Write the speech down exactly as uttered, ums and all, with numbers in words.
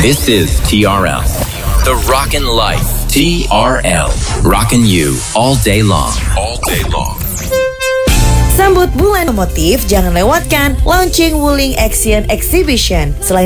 This is T R L. The Rockin' Life. T R L. Rockin' you all day long. All day long. Sambut bulan otomotif, jangan lewatkan launching Wuling Action Exhibition. Selain